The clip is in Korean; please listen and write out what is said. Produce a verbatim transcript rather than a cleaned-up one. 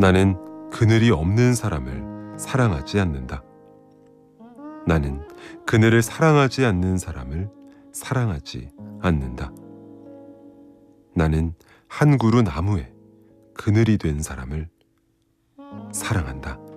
나는 그늘이 없는 사람을 사랑하지 않는다. 나는 그늘을 사랑하지 않는 사람을 사랑하지 않는다. 나는 한 그루 나무에 그늘이 된 사람을 사랑한다.